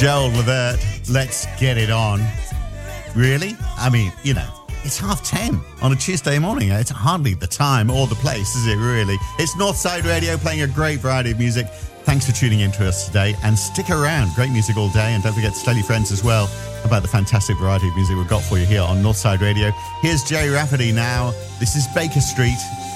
Joel Levert, let's get it on. Really? I mean, you know, it's 10:30 on a Tuesday morning. It's hardly the time or the place, is it really? It's Northside Radio playing a great variety of music. Thanks for tuning in to us today and stick around. Great music all day, and don't forget to tell your friends as well about the fantastic variety of music we've got for you here on Northside Radio. Here's Jerry Rafferty now. This is Baker Street.